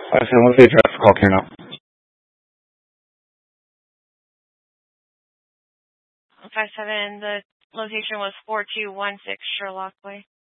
5-7, what's the address? Call here now. 5-7, the location was 4216 Sherlock Way.